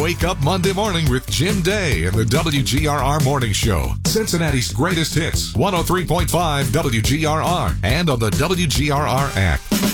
Wake up Monday morning with Jim Day and the WGRR Morning Show. Cincinnati's greatest hits, 103.5 WGRR, and on the WGRR app.